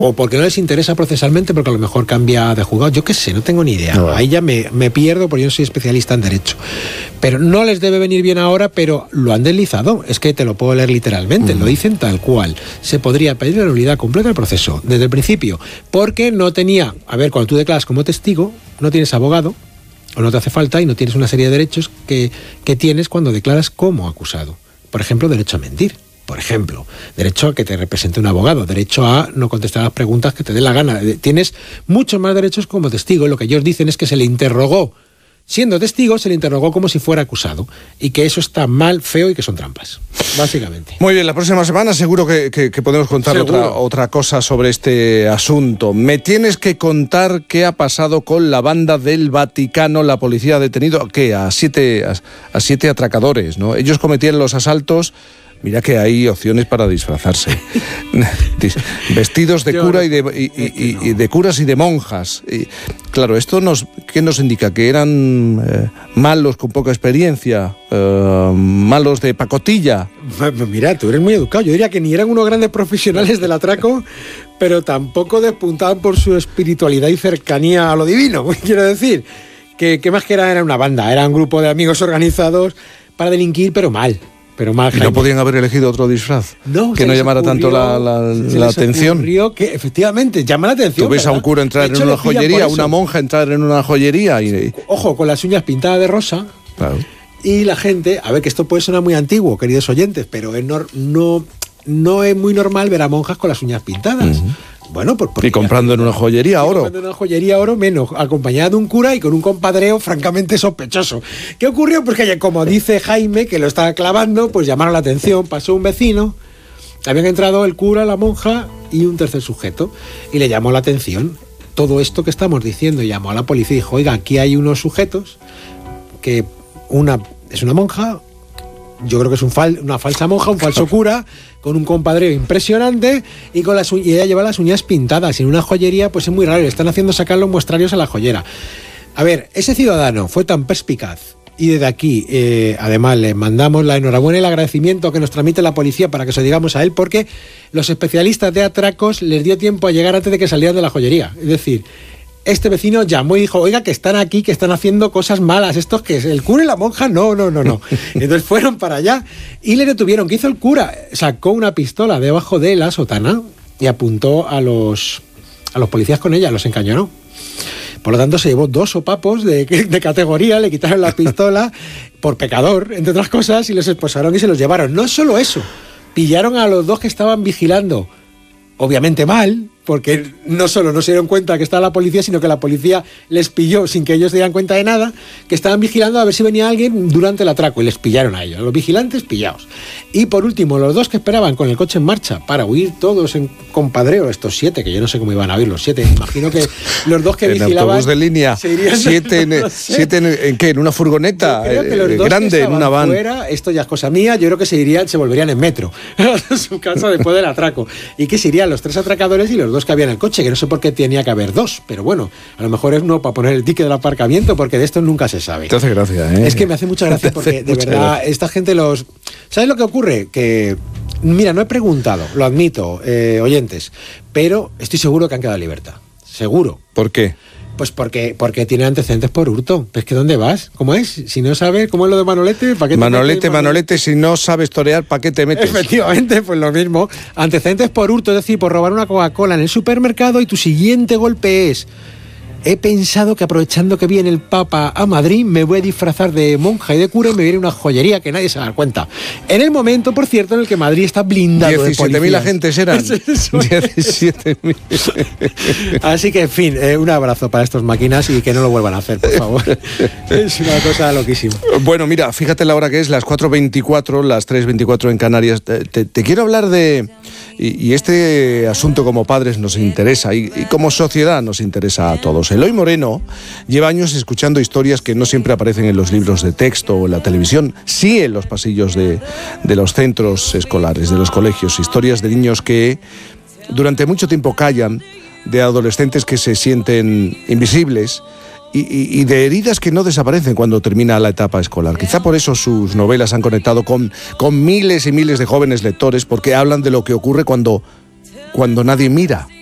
O porque no les interesa procesalmente, porque a lo mejor cambia de juzgado. Yo qué sé, no tengo ni idea. No. Ahí ya me pierdo porque yo no soy especialista en derecho. Pero no les debe venir bien ahora, pero lo han deslizado. Es que te lo puedo leer literalmente. Lo dicen tal cual. Se podría pedir la nulidad completa del proceso desde el principio. Porque no tenía... A ver, cuando tú declaras como testigo, no tienes abogado, o no te hace falta, y no tienes una serie de derechos que tienes cuando declaras como acusado. Por ejemplo, derecho a mentir. Por ejemplo, derecho a que te represente un abogado, derecho a no contestar las preguntas que te dé la gana. Tienes muchos más derechos como testigo. Lo que ellos dicen es que se le interrogó, siendo testigo, se le interrogó como si fuera acusado. Y que eso está mal, feo y que son trampas, básicamente. Muy bien, la próxima semana seguro que podemos contar otra cosa sobre este asunto. Me tienes que contar qué ha pasado con la banda del Vaticano. La policía ha detenido a siete atracadores, ¿no? Ellos cometían los asaltos. Mira que hay opciones para disfrazarse. Vestidos de cura y de curas y de monjas. Y, claro, esto ¿qué nos indica? Que eran malos con poca experiencia, malos de pacotilla. Mira, tú eres muy educado. Yo diría que ni eran unos grandes profesionales del atraco, pero tampoco despuntaban por su espiritualidad y cercanía a lo divino. Quiero decir, que más que era una banda, era un grupo de amigos organizados para delinquir, pero mal. ¿Y no podían haber elegido otro disfraz? Que no llamara tanto la atención. Ocurrió que efectivamente llama la atención. Tú ves a un cura entrar en una joyería, a una monja entrar en una joyería y... Ojo, con las uñas pintadas de rosa. Claro. Y la gente, a ver, que esto puede sonar muy antiguo, queridos oyentes, pero no es muy normal ver a monjas con las uñas pintadas. Uh-huh. Bueno, y comprando en una joyería oro. Comprando en una joyería oro menos, acompañada de un cura y con un compadreo francamente sospechoso. ¿Qué ocurrió? Pues que, como dice Jaime, que lo estaba clavando, pues llamaron la atención, pasó un vecino, habían entrado el cura, la monja y un tercer sujeto, y le llamó la atención todo esto que estamos diciendo, y llamó a la policía y dijo, oiga, aquí hay unos sujetos, que una es una monja, yo creo que es una falsa monja, un falso cura, con un compadreo impresionante y ella lleva las uñas pintadas. Y en una joyería, pues es muy raro, le están haciendo sacar los muestrarios a la joyera. A ver, ese ciudadano fue tan perspicaz y desde aquí, además, le mandamos la enhorabuena y el agradecimiento que nos transmite la policía para que se lo digamos a él, porque los especialistas de atracos les dio tiempo a llegar antes de que salieran de la joyería. Es decir, este vecino llamó y dijo, oiga, que están aquí, que están haciendo cosas malas, estos que es el cura y la monja, no. Entonces fueron para allá y le detuvieron. ¿Qué hizo el cura? Sacó una pistola debajo de la sotana y apuntó a los policías con ella, los encañonó. Por lo tanto, se llevó 2 sopapos de categoría, le quitaron la pistola por pecador, entre otras cosas, y los esposaron y se los llevaron. No solo eso, pillaron a los 2 que estaban vigilando, obviamente mal, porque no solo no se dieron cuenta que estaba la policía, sino que la policía les pilló sin que ellos se dieran cuenta de nada, que estaban vigilando a ver si venía alguien durante el atraco, y les pillaron a ellos, a los vigilantes pillados. Y por último, los 2 que esperaban con el coche en marcha para huir todos en compadreo, estos 7, que yo no sé cómo iban a huir los 7, imagino que los 2 que vigilaban... En autobús de línea, 7 ¿en qué? ¿En una furgoneta grande, en una van? Fuera, esto ya es cosa mía, yo creo que se volverían en metro a su casa después del atraco, y que se irían los 3 atracadores y los 2 que había en el coche, que no sé por qué tenía que haber 2, pero bueno, a lo mejor es no para poner el ticket del aparcamiento, porque de esto nunca se sabe. Te hace gracia, ¿eh? Es que me hace mucha gracia porque de verdad esta gente ¿sabes lo que ocurre? Que, mira, no he preguntado, lo admito, oyentes, pero estoy seguro que han quedado en libertad. Seguro. ¿Por qué? Pues porque tienen antecedentes por hurto. Pues que ¿dónde vas? ¿Cómo es? Si no sabes, ¿cómo es lo de Manolete? ¿Para qué te Manolete, si no sabes torear, ¿para qué te metes? Efectivamente, pues lo mismo. Antecedentes por hurto, es decir, por robar una Coca-Cola en el supermercado, y tu siguiente golpe es: he pensado que aprovechando que viene el Papa a Madrid, me voy a disfrazar de monja y de cura y me viene a una joyería que nadie se da cuenta. En el momento, por cierto, en el que Madrid está blindado de policías. 17.000 agentes eran. 17.000. Así que, en fin, un abrazo para estos máquinas y que no lo vuelvan a hacer, por favor. Es una cosa loquísima. Bueno, mira, fíjate la hora que es, las 4:24, las 3:24 en Canarias. Te quiero hablar de... Y este asunto como padres nos interesa y como sociedad nos interesa a todos. Eloy Moreno lleva años escuchando historias que no siempre aparecen en los libros de texto o en la televisión, sí en los pasillos de los centros escolares, de los colegios. Historias de niños que durante mucho tiempo callan, de adolescentes que se sienten invisibles y de heridas que no desaparecen cuando termina la etapa escolar. Quizá por eso sus novelas han conectado con miles y miles de jóvenes lectores, porque hablan de lo que ocurre cuando nadie mira.